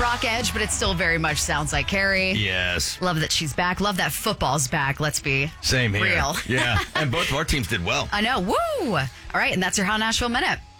rock edge, but it still very much sounds like Carrie. Yes. Love that she's back. Love that football's back. Let's be Same here. real. Yeah. And both of our teams did well. I know. Woo! All right, and that's your How Nashville Minute.